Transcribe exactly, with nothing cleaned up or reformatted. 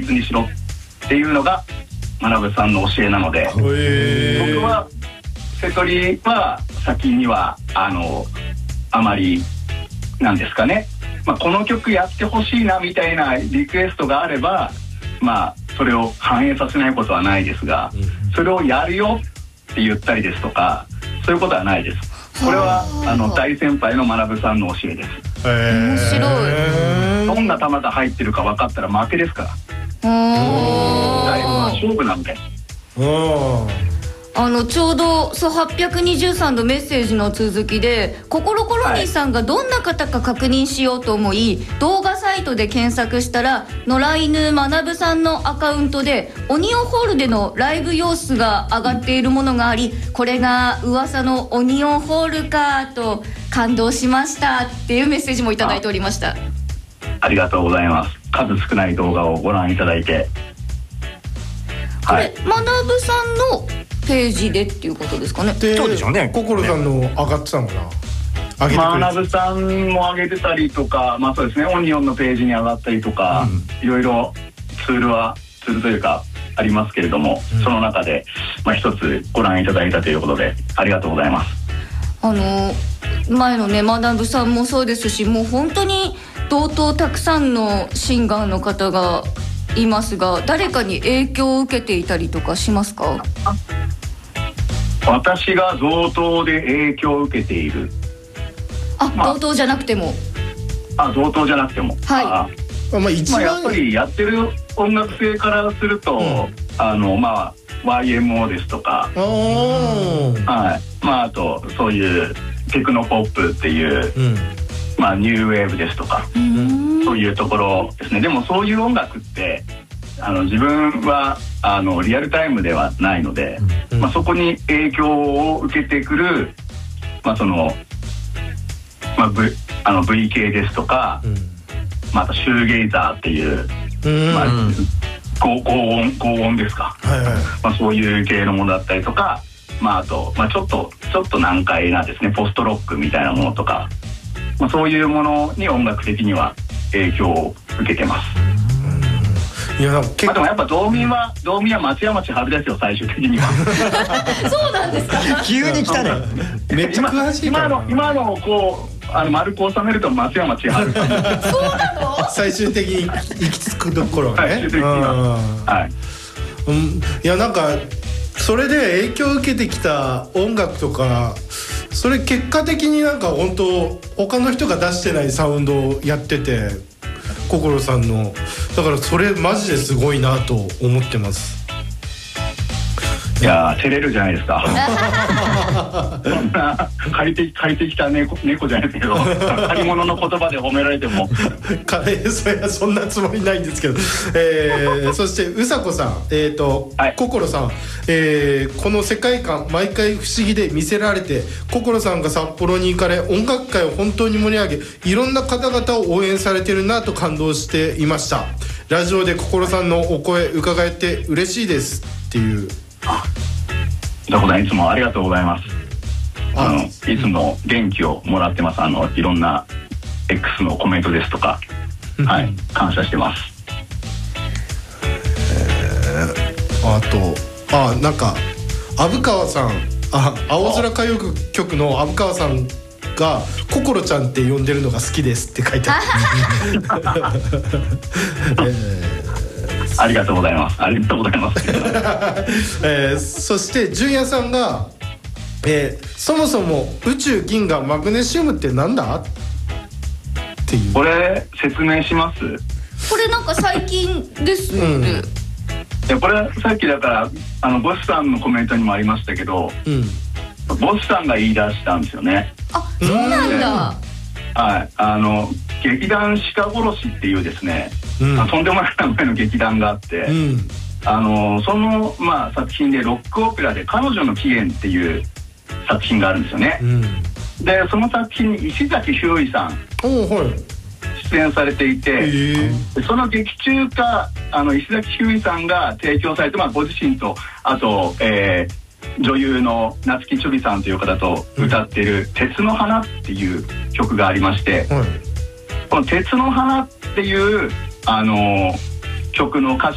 密にしろっていうのが学さんの教えなので、僕は瀬戸りは先にはあのあまりなんですかね、まあ、この曲やってほしいなみたいなリクエストがあれば、まあそれを反映させないことはないですが、それをやるよって言ったりですとか、そういうことはないです。これはあの大先輩の学さんの教えです。 面白い。 どんな球が入ってるか分かったら負けですから。ライブは勝負なんで。 あのちょうどそうはっぴゃくにじゅうさんのメッセージの続きで、ココロコロニーさんがどんな方か確認しようと思い、はい、動画サイトで検索したら野良犬学さんのアカウントでオニオンホールでのライブ様子が上がっているものがあり、これが噂のオニオンホールかと感動しましたっていうメッセージもいただいておりました。 あ, ありがとうございます。数少ない動画をご覧いただいて、 これ、はい、学さんのページでっていうことですかね。 そうでしょうね。 心さんの上がってたのかな。上げてくれて、 学さんも上げてたりとか、まあそうですね、オニオンのページに上がったりとか、うん、いろいろツールはツールというかありますけれども、うん、その中で、まあ、一つご覧いただいたということでありがとうございます。 あの前のね学さんもそうですし、もう本当に同等たくさんのシンガーの方がいますが、誰かに影響を受けていたりとかしますか？ 私が同等で影響を受けている。 あ、まあ、同等じゃなくても。 あ、同等じゃなくても。 はい。 あ、 まあ、一番、 まあ、やっぱりやってる音楽性からすると、うん、あのまあ ワイエムオー ですとか、はい、まああとそういうテクノポップっていう、うん、まあニューウェーブですとか、うん、そういうところですね。でもそういう音楽ってあの自分はあのリアルタイムではないので、うん、まあ、そこに影響を受けてくる、まあそのまあ、v, あの ブイケー ですとか、うん、またシューゲイザーっていう、うん、まあ、高, 高音高音ですか、はいはい、まあ、そういう系のものだったりとか、まあ、あと、まあ、ちょっとちょっと難解なですねポストロックみたいなものとか、まあ、そういうものに音楽的には影響を受けてます。 いや、まあ、でもやっぱ道民は道民は松山千春ですよ、最終的には。 そうなんですか。 急に来たね。 めっちゃ詳しいから。 今の今のこうあの丸く収めると松山千春。 そうなの？ 最終的に行き着くところはね。 最終的には。はい。 うん、いやなんかそれで影響を受けてきた音楽とか、それ結果的になんか本当他の人が出してないサウンドをやってて、心さんのだからそれマジですごいなと思ってます。 いやー照れるじゃないですか。そんな借りて借りてきた猫猫じゃないですけど、借り物の言葉で褒められてもそれはそんなつもりないんですけど、えー、そしてうさこさん、えーと、はい、心さん、えー、この世界観毎回不思議で見せられて、心さんが札幌に行かれ音楽界を本当に盛り上げ、いろんな方々を応援されてるなと感動していました。ラジオで心さんのお声伺えて嬉しいですっていう。 あ、どこだ、いつもありがとうございます。あのいつも元気をもらってます。あのいろんな X のコメントですとか、はい、感謝してます。 えー、あとあなんか虻川さん、あ青空歌謡曲の虻川さんが心ちゃんって呼んでるのが好きですって書いてある。えーありがとうございます。ありがとうございます。 えー、そして純也さんが、えー、そもそも宇宙銀河マグネシウムってなんだっていう。 これ説明します。 これなんか最近ですよね。うん、いやこれさっきだからあのボスさんのコメントにもありましたけど、うん、ボスさんが言い出したんですよね。 あ、そうなんだ。 はい、あの劇団鹿殺しっていうですね、うん、とんでもない名前の劇団があって、うん、あのその、まあ、作品でロックオペラで彼女の起源っていう作品があるんですよね。うん、でその作品に石崎ひゅーいさん、はい、出演されていて、その劇中かあの石崎ひゅーいさんが提供されて、まあ、ご自身とあと、えー、女優の夏木ちょびさんという方と歌っている「鉄の花」っていう曲がありまして、うん、この「鉄の花」っていうあの曲の歌詞